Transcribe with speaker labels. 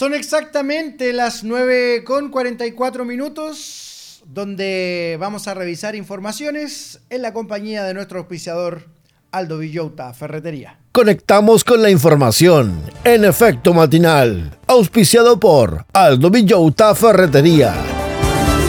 Speaker 1: Son exactamente las 9:44, donde vamos a revisar informaciones en la compañía de nuestro auspiciador Aldo Villota Ferretería.
Speaker 2: Conectamos con la información en Efecto Matinal, auspiciado por Aldo Villota Ferretería.